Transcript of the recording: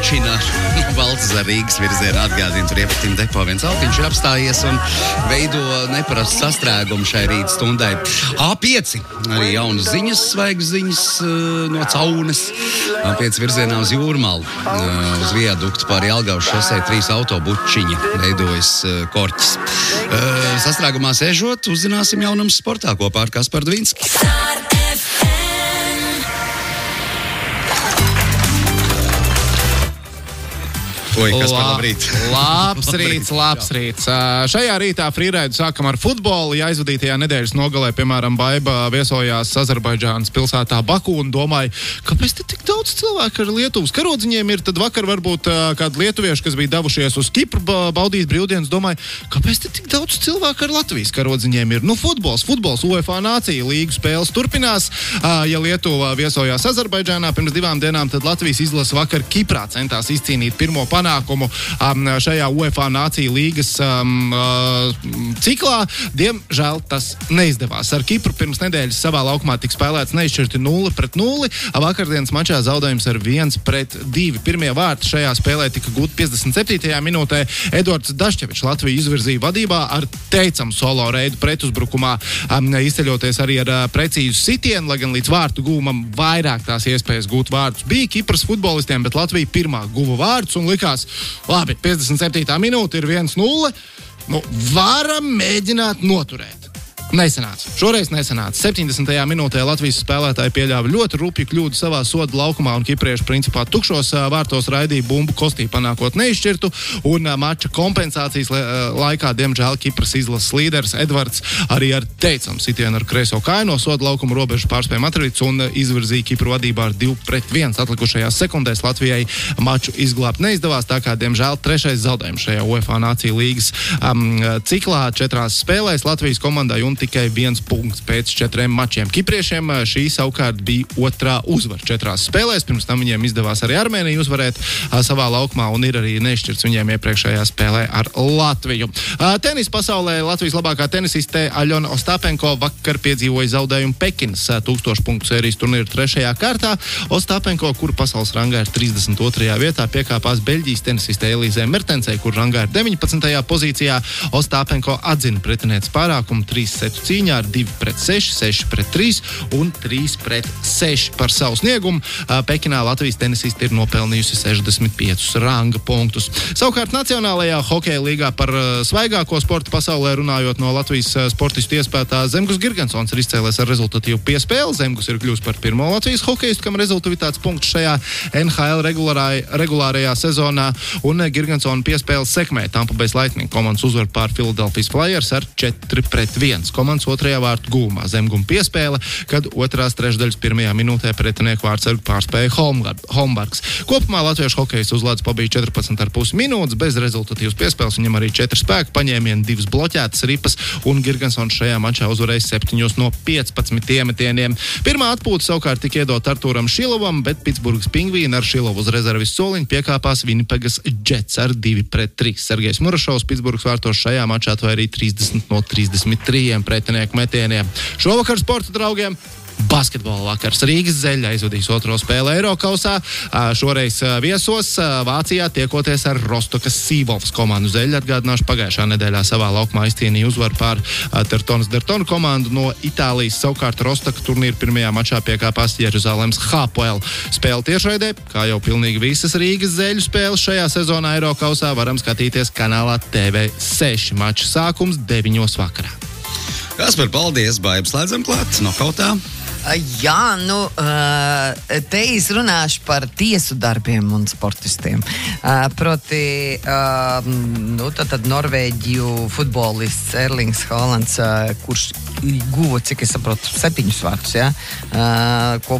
Bučina valsts ar Rīgas virzienu atgādina, tur iepratīm depo viens autiņš ir apstājies un veido neparastu sastrēgumu šai rīta stundai. A5, arī jaunas ziņas, svaigas ziņas no Caunes. A5 virzienā uz Jūrmalu, uz viaduktu pāri Jelgavas šosei 3 autobučiņi veidojas korķis. Sastrēgumā sēžot, uzzināsim jaunums sportā kopā ar Kasparu Dvīnski. Labs rīts. Šajā rītā frīraidu sākam ar futbolu. Ja aizvadītajā nedēļas nogalē, piemēram, Baiba viesojās Azerbaidžānas pilsētā Baku un domāja, kāpēc te tik daudz cilvēku ar Lietuvas karodziņiem ir, tad vakar varbūt kādi lietuvieši, kas bija devušies uz Kipru baudīt brīvdienas, domāja, kāpēc te tik daudz cilvēku ar Latvijas karodziņiem ir. Futbols, UEFA Nācija līgu spēles turpinās. Ja Lietuva viesojās Azerbaidžānā pirms 2 dienām, tad Latvijas izlase vakar Kiprā centās izcīnīt pirmo panākumu šajā UEFA Nācija līgas ciklā. Diemžēl tas neizdevās. Ar Kipru pirms nedēļas savā laukumā tika spēlēts neizšķirti 0-0. Vakardienas mačā zaudējums ar 1-2. Pirmie vārti šajā spēlē tika gūti 57. minūtē. Edvards Dašķevičs Latviju izvirzīja vadībā ar teicamu solo reidu pretuzbrukumā, izceļoties arī ar precīzu sitienu, lai gan līdz vārtu gūmam vairāk tās iespējas gūt vārtus bija Kipras futbolistiem, bet Latvija pirmā guva vārtus un likās, labi, 57. minūte ir 1-0, varam mēģināt noturēt. Nesanāca. Šoreiz nesanāca. 70. minūtē Latvijas spēlētāji pieļāva ļoti rupju kļūdu savā soda laukumā un kiprieši principā tukšos vārtos raidīja bumbu kostī, panākot neizšķirtu, un mača kompensācijas laikā, diemžēl, Kipras izlases līderis Edvards arī ar teicamu sitienu ar kreiso kāju no soda laukuma robežu pārspēja matrīts un izvirzīja Kipru vadībā ar 2-1. Atlikušajās sekundēs Latvijai maču izglābt neizdevās, tā kā, diemžēl, 3. zaudējums šajā UEFA Nācija līgas ciklā 4 spēlēs Latvijas komandai un tikai 1 punkts pēc 4 mačiem. Kipriešiem šī savukārt bija 2. uzvara 4 spēlēs. Pirms tam viņiem izdevās arī Armēniju uzvarēt savā laukumā un ir arī neizšķirts viņiem iepriekšējā spēlē ar Latviju. Tenis pasaulē Latvijas labākā tenisiste Aļona Ostapenko vakar piedzīvoja zaudējumu Pekinas 1000 punktu sērijas turnīra 3. kārtā. Ostapenko, kura pasaules rangā ir 32. vietā, piekāpās Beļģijas tenisistē Elīzē Mertensei, kur rangā ir 19. pozīcijā. Ostapenko atzina pretinieces pārākumu 3 cīņā ar 2-6, 6-3 un 3-6 par savu sniegumu. Pekinā Latvijas tenisiste ir nopelnījusi 65 ranga punktus. Savukārt Nacionālajā hokeja līgā par svaigāko sportu pasaulē runājot no Latvijas sportistu iespētā Zemgus Girgensons ir izcēlies ar rezultatīvu piespēli. Zemgus ir kļūst par pirmo Latvijas hokeistu, kam rezultatīvitātes punkts šajā NHL regulārajā sezonā, un Girgensona piespēle sekmē Tampa Bay Lightning komandas uzvaru pār Philadelphia Flyers ar 4-1. Komandas 2. vārtu gūmā Zemguma piespēle, kad 2. trešdaļas 1. minūtē pretinieku vārtsargu pārspēja Holmbergs. Kopumā latviešu hokejs uz ledus pabija 14,5 minūtes, bez rezultatīvas piespēles, viņam arī 4 spēku paņēmieni, 2 bloķētas ripas, un Girgensons šajā mačā uzvarēja 7 no 15 iemetieniem. Pirmā atpūta savukārt tika iedot Artūram Šilovam, bet Pitsburgas Pingvīni ar Šilovu uz rezervis soliņu piekāpās Vinnipegas Jets ar 2-3. Sergejs Murašovs Pitsburgas vārtos šajā mačā atvairīja 30 no 33 pretinieku metieniem. Šovakar sporta draugiem basketbola vakars. Rīgas Zeļa aizvadīs 2. spēli Eirokausā. Šoreiz viesos Vācijā tiekoties ar Rostokas Sīvolfs komandu. Zeļa, atgādināšu, pagājušā nedēļā savā laukumā izcīnīja uzvaru pār Tertonas komandu no Itālijas. Savukārt Rostoka turnīra pirmajā mačā piekāpās Jeruzalemes Hapoel. Spēle tiešraidē, kā jau pilnīgi visas Rīgas Zeļu spēles šajā sezonā Eirokausā, varam skatīties kanālā TV6. Mača sākums 9 vakarā. Kaspar, paldies, Baiba, slēdzam klāt, nokautā. Jā, te es runāšu par tiesu darbiem un sportistiem. Proti, tad Norvēģiju futbolists Erlings Haalands, kurš guva, cik es saprotu, 7 vārtus, ja?